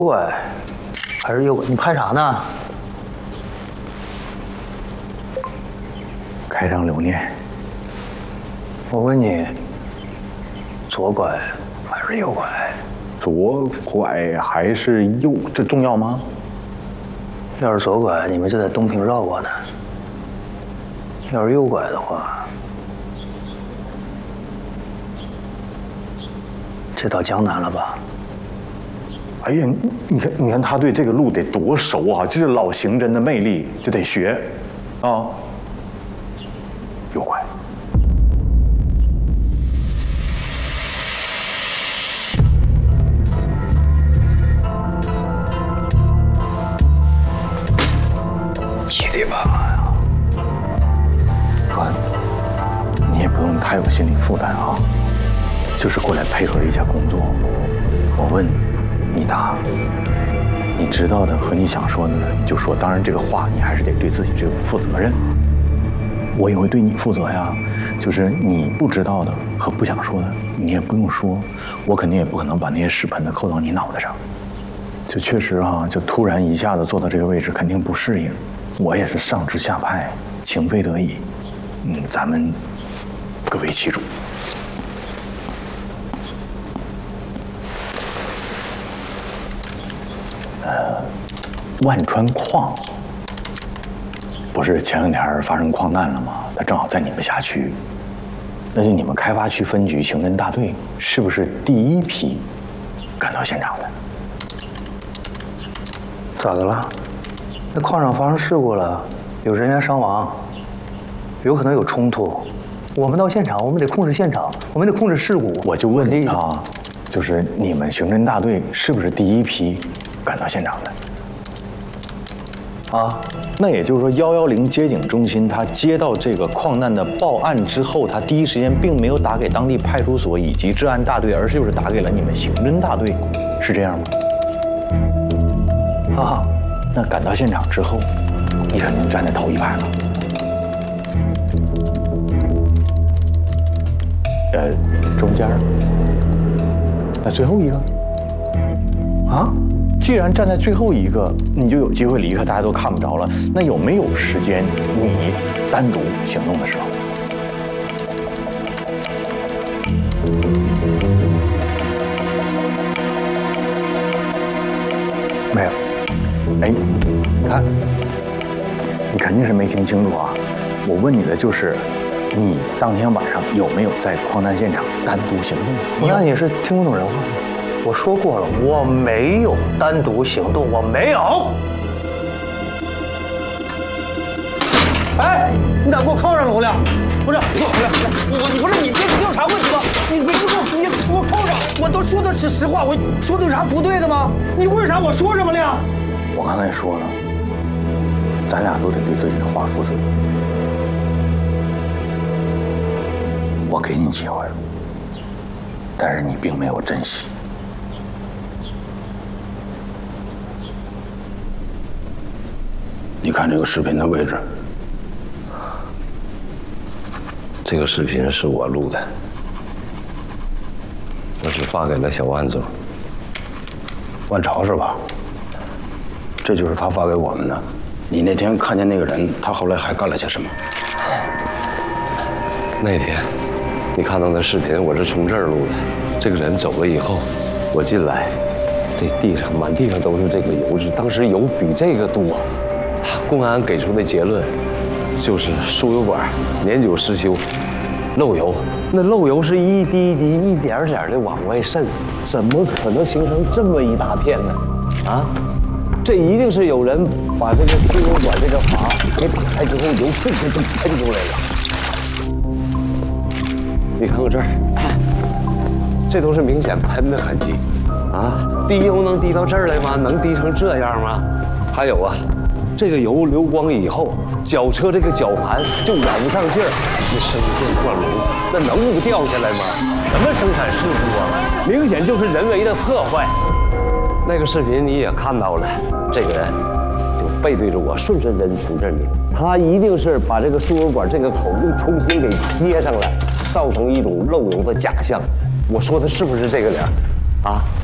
拐还是右拐？你拍啥呢？ 开张留念。 我问你，左拐还是右拐？ 左拐还是右？这重要吗？ 要是左拐，你们就在东平绕过呢；要是右拐的话，这到江南了吧？ 哎呀，你看他对这个路得多熟啊！这是老刑侦的魅力，就得学啊。右拐。 7里8呀！ 哥，你也不用太有心理负担啊，就是过来配合一下工作。我问，你答。你知道的和你想说的呢，你就说。当然，这个话你还是得对自己这个负责任。我也会对你负责呀。就是你不知道的和不想说的，你也不用说。我肯定也不可能把那些屎盆子扣到你脑袋上。就确实啊，就突然一下子坐到这个位置，肯定不适应。我也是上至下派，情非得已。咱们各为其主。万川矿不是前2天发生矿难了吗？它正好在你们辖区，那就你们开发区分局刑侦大队是不是第一批赶到现场的？ 咋的了？那矿上发生事故了，有人员伤亡，有可能有冲突。我们到现场，我们得控制现场，我们得控制事故。 我就问你啊，就是你们刑侦大队是不是第一批赶到现场的？啊，那也就是说，110接警中心他接到这个矿难的报案之后，他第一时间并没有打给当地派出所以及治安大队，而是就是打给了你们刑侦大队，是这样吗？啊，那赶到现场之后，你肯定站在头一排了。中间。那最后一个？啊？既然站在最后一个，你就有机会离开，大家都看不着了。那有没有时间你单独行动的时候？没有。哎，你看，你肯定是没听清楚啊！我问你的就是，你当天晚上有没有在矿难现场单独行动？ 那你是听不懂人话吗？我说过了，我没有单独行动，我没有。哎，你咋给我铐上了，洪亮？不是，你不是你这是调查问题吗？你别给我铐上！我都说的是实话，我说的有啥不对的吗？你问啥我说什么亮？ 我刚才说了，咱俩都得对自己的话负责。我给你机会了，但是你并没有珍惜。你看这个视频的位置， 这个视频是我录的，我是发给了小万总。 万朝是吧？这就是他发给我们的。你那天看见那个人，他后来还干了些什么？ 那天你看到那视频，我是从这儿录的。这个人走了以后，我进来，这地上满地上都是这个油脂，当时油比这个多。公安给出的结论就是输油管年久失修，漏油。那漏油是一滴一滴、一点点的往外渗，怎么可能形成这么一大片呢？啊，这一定是有人把这个输油管这个阀给打开之后，油瞬间就喷出来了。你看看这儿，这都是明显喷的痕迹啊！滴油能滴到这儿来吗？能滴成这样吗？还有啊。这个油流光以后，绞车这个绞盘就咬不上劲儿，是生锈断炉，那能不掉下来吗？什么生产事故啊？明显就是人为的破坏。那个视频你也看到了，这个人就背对着我，顺时针出这里，他一定是把这个输油管这个口又重新给接上来，造成一种漏油的假象。我说的是不是这个人啊？